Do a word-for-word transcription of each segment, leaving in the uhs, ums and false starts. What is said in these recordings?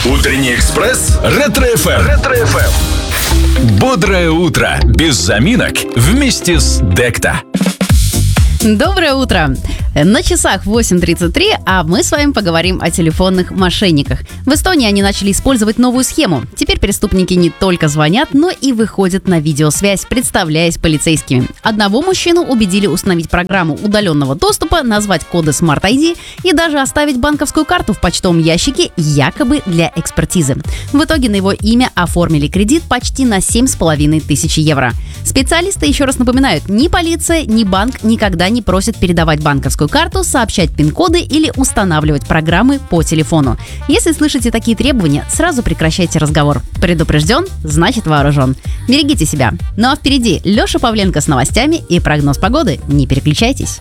Утренний экспресс Ретро-эф эм. Ретро-эф эм. Бодрое утро, без заминок, вместе с Декта. Доброе утро! На часах восемь тридцать три, а мы с вами поговорим о телефонных мошенниках. В Эстонии они начали использовать новую схему. Теперь преступники не только звонят, но и выходят на видеосвязь, представляясь полицейскими. Одного мужчину убедили установить программу удаленного доступа, назвать коды Smart ай ди и даже оставить банковскую карту в почтовом ящике якобы для экспертизы. В итоге на его имя оформили кредит почти на семь с половиной тысяч евро. Специалисты еще раз напоминают, ни полиция, ни банк никогда не просят передавать банковскую карту, сообщать пин-коды или устанавливать программы по телефону. Если слышите такие требования, сразу прекращайте разговор. Предупрежден, значит вооружен. Берегите себя. Ну а впереди Леша Павленко с новостями и прогноз погоды. Не переключайтесь.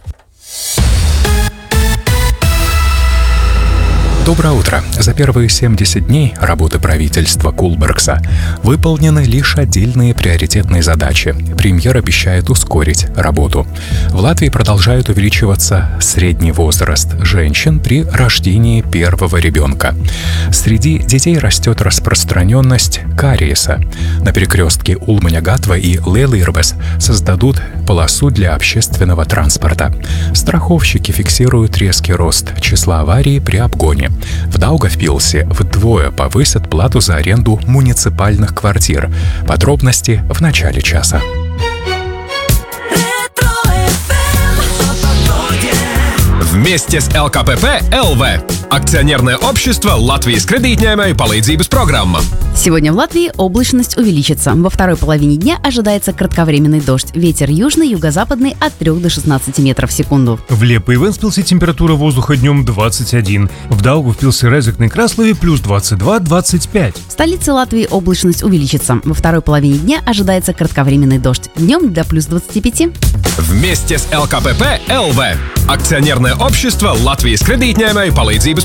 Доброе утро. За первые семьдесят дней работы правительства Кулбергса выполнены лишь отдельные приоритетные задачи. Премьер обещает ускорить работу. В Латвии продолжает увеличиваться средний возраст женщин при рождении первого ребенка. Среди детей растет распространенность кариеса. На перекрестке Улманя-Гатва и Лелирбес создадут полосу для общественного транспорта. Страховщики фиксируют резкий рост числа аварий при обгоне. В Даугавпилсе вдвое повысят плату за аренду муниципальных квартир. Подробности в начале часа. Вместе с эл ка пэ пэ эл вэ. Акционерное общество Латвijas кредитņēmēju palīdzības программа. Сегодня в Латвии облачность увеличится. Во второй половине дня ожидается кратковременный дождь. Ветер южный, юго-западный от трёх до шестнадцати метров в секунду. В Лепо и Венспилсе температура воздуха днем двадцать один. В Даугавпилсе, Резекне и Краслове плюс двадцать два - двадцать пять. В столице Латвии облачность увеличится. Во второй половине дня ожидается кратковременный дождь. Днем до плюс двадцати пяти. Вместе с эл ка пэ пэ эл вэ. Акционерное общество Латвijas кредитņēmēju palīdzības